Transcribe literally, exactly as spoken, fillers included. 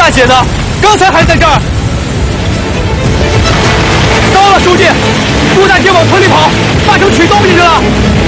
大姐呢？刚才还在这儿。到了，书记，顾大姐往村里跑，八成取东西去了。